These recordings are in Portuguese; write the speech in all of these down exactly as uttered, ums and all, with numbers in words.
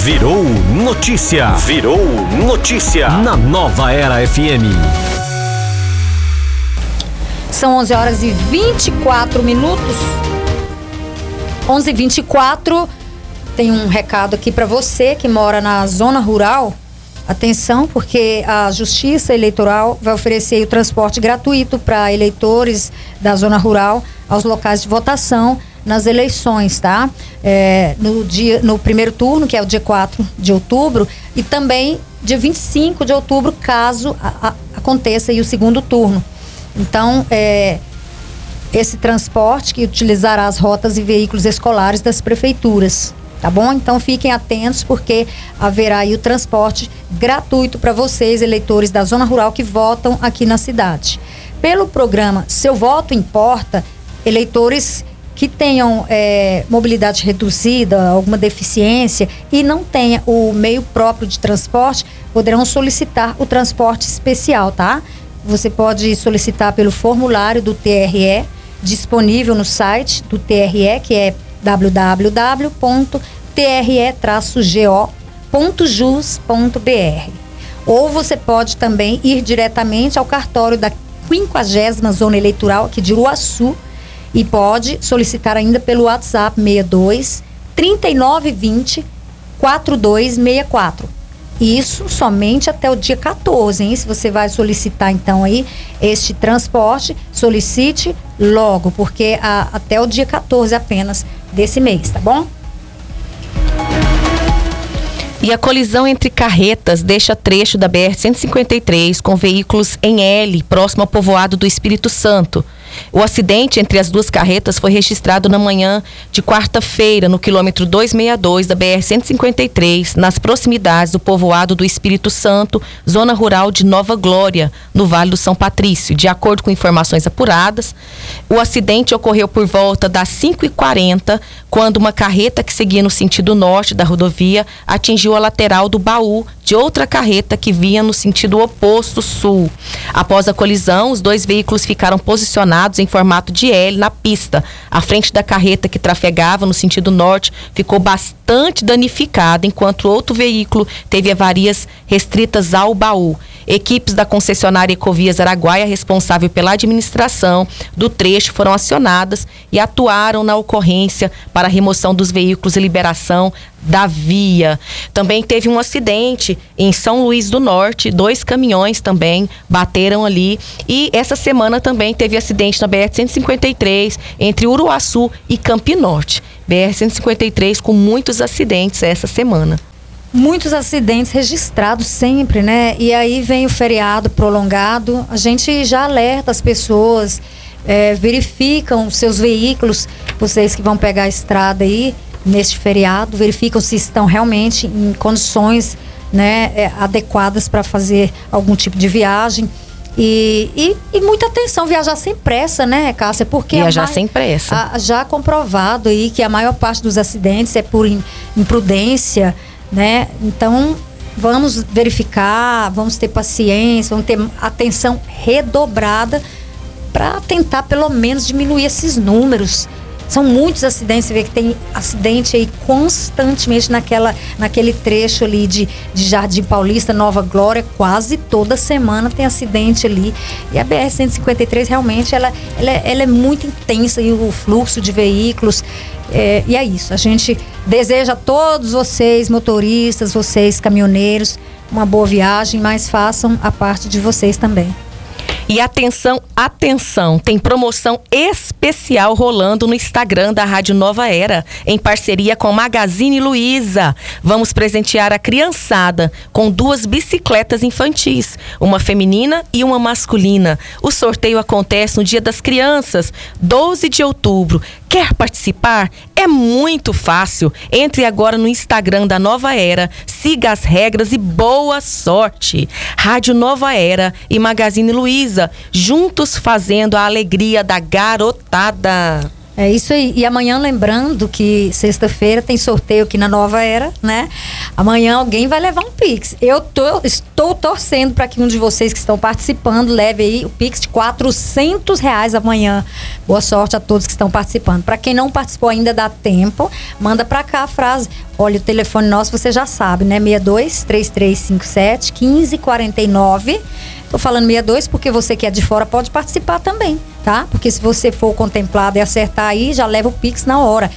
Virou notícia. Virou notícia na Nova Era F M. São onze horas e vinte e quatro minutos. onze e vinte e quatro. Tem um recado aqui para você que mora na zona rural. Atenção, porque a Justiça Eleitoral vai oferecer o transporte gratuito para eleitores da zona rural aos locais de votação nas eleições, tá? É, no, dia, no primeiro turno, que é o dia quatro de outubro, e também dia vinte e cinco de outubro, caso a, a, aconteça aí o segundo turno. Então, é, esse transporte que utilizará as rotas e veículos escolares das prefeituras, tá bom? Então fiquem atentos, porque haverá aí o transporte gratuito para vocês, eleitores da zona rural que votam aqui na cidade. Pelo programa Seu Voto Importa, eleitores que tenham é, mobilidade reduzida, alguma deficiência e não tenha o meio próprio de transporte, poderão solicitar o transporte especial, tá? Você pode solicitar pelo formulário do T R E, disponível no site do T R E, que é w w w ponto t r e traço g o ponto jus ponto b r. Ou você pode também ir diretamente ao cartório da quinquagésima Zona Eleitoral aqui de Uruaçu e pode solicitar ainda pelo WhatsApp seis dois, trinta e nove vinte, quarenta e dois sessenta e quatro. Isso somente até o dia quatorze, hein? Se você vai solicitar então aí este transporte, solicite logo, porque a, até o dia quatorze apenas desse mês, tá bom? E a colisão entre carretas deixa trecho da B R cento e cinquenta e três com veículos em L, próximo ao povoado do Espírito Santo. O acidente entre as duas carretas foi registrado na manhã de quarta-feira, no quilômetro duzentos e sessenta e dois da B R cento e cinquenta e três, nas proximidades do povoado do Espírito Santo, zona rural de Nova Glória, no Vale do São Patrício. De acordo com informações apuradas, o acidente ocorreu por volta das cinco e quarenta, quando uma carreta que seguia no sentido norte da rodovia atingiu a lateral do baú de outra carreta que vinha no sentido oposto sul. Após a colisão, os dois veículos ficaram posicionados em formato de L na pista. A frente da carreta que trafegava no sentido norte ficou bastante danificada, enquanto outro veículo teve avarias restritas ao baú. Equipes da concessionária Ecovias Araguaia, responsável pela administração do trecho, foram acionadas e atuaram na ocorrência para a remoção dos veículos e liberação da via. Também teve um acidente em São Luís do Norte, dois caminhões também bateram ali, e essa semana também teve acidente na B R cento e cinquenta e três entre Uruaçu e Campinorte. B R cento e cinquenta e três com muitos acidentes essa semana. Muitos acidentes registrados sempre, né? E aí vem o feriado prolongado, a gente já alerta as pessoas, é, verificam seus veículos, vocês que vão pegar a estrada aí neste feriado, verificam se estão realmente em condições, né, é, adequadas para fazer algum tipo de viagem. E, e, e muita atenção, viajar sem pressa, né, Cássia? Porque viajar mais, sem pressa. A, já comprovado aí que a maior parte dos acidentes é por imprudência, né? Então vamos verificar, vamos ter paciência, vamos ter atenção redobrada para tentar pelo menos diminuir esses números. São muitos acidentes, você vê que tem acidente aí constantemente naquela, naquele trecho ali de, de Jardim Paulista, Nova Glória, quase toda semana tem acidente ali. E a B R cento e cinquenta e três realmente ela, ela, ela é muito intensa, e o fluxo de veículos. É, e é isso, a gente deseja a todos vocês, motoristas, vocês caminhoneiros, uma boa viagem, mas façam a parte de vocês também. E atenção, atenção, tem promoção especial rolando no Instagram da Rádio Nova Era, em parceria com Magazine Luiza. Vamos presentear a criançada com duas bicicletas infantis, uma feminina e uma masculina. O sorteio acontece no Dia das Crianças, doze de outubro. Quer participar? É muito fácil. Entre agora no Instagram da Nova Era, siga as regras e boa sorte. Rádio Nova Era e Magazine Luiza, juntos fazendo a alegria da garotada. É isso aí. E amanhã, lembrando que sexta-feira tem sorteio aqui na Nova Era, né? Amanhã alguém vai levar um Pix. Eu tô, estou torcendo para que um de vocês que estão participando leve aí o Pix de quatrocentos reais amanhã. Boa sorte a todos que estão participando. Para quem não participou ainda, dá tempo. Manda para cá a frase. Olha, o telefone nosso você já sabe, né? seis dois, três três cinco sete, um cinco quatro nove. Tô falando seis dois porque você que é de fora pode participar também, tá? Porque se você for contemplado e acertar aí, já leva o Pix na hora.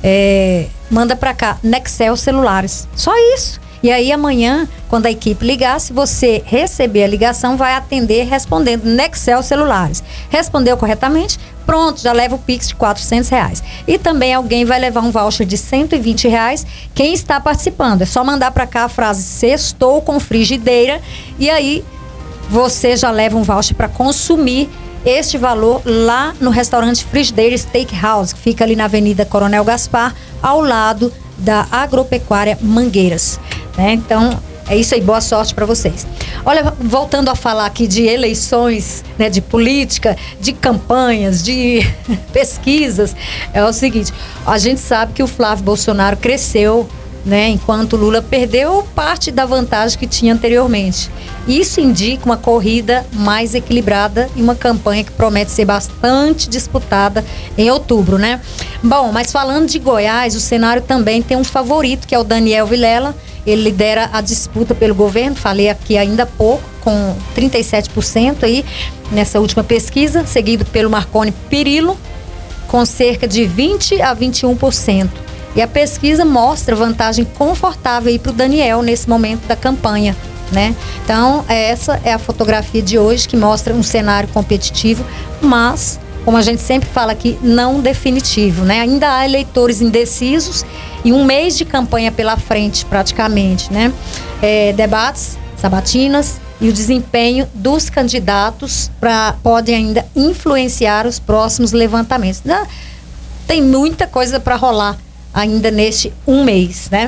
É, manda pra cá, Nexel Celulares. Só isso. E aí amanhã, quando a equipe ligar, se você receber a ligação, vai atender respondendo Nexel Celulares. Respondeu corretamente? Pronto, já leva o Pix de quatrocentos reais. E também alguém vai levar um voucher de cento e vinte reais. Quem está participando, é só mandar pra cá a frase sextou com frigideira e aí você já leva um voucher para consumir este valor lá no restaurante Frigideira Steakhouse, que fica ali na Avenida Coronel Gaspar, ao lado da Agropecuária Mangueiras, né? Então, é isso aí, boa sorte para vocês. Olha, voltando a falar aqui de eleições, né, de política, de campanhas, de pesquisas, é o seguinte, a gente sabe que o Flávio Bolsonaro cresceu, né, enquanto Lula perdeu parte da vantagem que tinha anteriormente. Isso indica uma corrida mais equilibrada e uma campanha que promete ser bastante disputada em outubro, né? Bom, mas falando de Goiás, o cenário também tem um favorito, que é o Daniel Vilela. Ele lidera a disputa pelo governo, falei aqui ainda há pouco, com trinta e sete por cento aí nessa última pesquisa, seguido pelo Marconi Perillo, com cerca de vinte a vinte e um por cento. E a pesquisa mostra vantagem confortável aí para o Daniel nesse momento da campanha, né? Então, essa é a fotografia de hoje, que mostra um cenário competitivo, mas, como a gente sempre fala aqui, não definitivo, né? Ainda há eleitores indecisos e um mês de campanha pela frente, praticamente, né? É, debates, sabatinas e o desempenho dos candidatos pra, podem ainda influenciar os próximos levantamentos. Né? Tem muita coisa para rolar ainda neste um mês, né?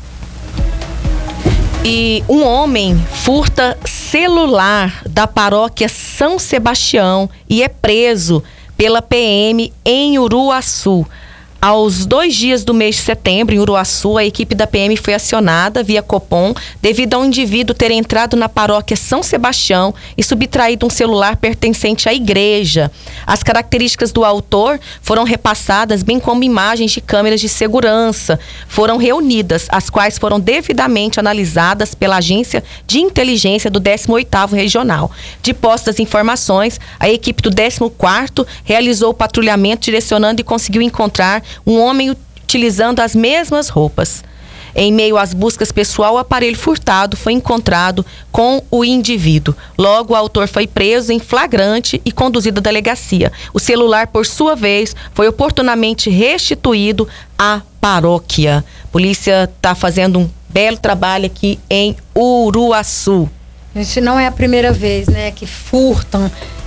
E um homem furta celular da paróquia São Sebastião e é preso pela P M em Uruaçu. Aos dois dias do mês de setembro, em Uruaçu, a equipe da P M foi acionada via Copom devido a um indivíduo ter entrado na paróquia São Sebastião e subtraído um celular pertencente à igreja. As características do autor foram repassadas, bem como imagens de câmeras de segurança foram reunidas, as quais foram devidamente analisadas pela Agência de Inteligência do décimo oitavo Regional. De postas informações, a equipe do décimo quarto realizou o patrulhamento, direcionando e conseguiu encontrar um homem utilizando as mesmas roupas. Em meio às buscas pessoal, o aparelho furtado foi encontrado com o indivíduo. Logo, o autor foi preso em flagrante e conduzido à delegacia. O celular, por sua vez, foi oportunamente restituído à paróquia. A polícia está fazendo um belo trabalho aqui em Uruaçu. Gente, não é a primeira vez, né, que furtam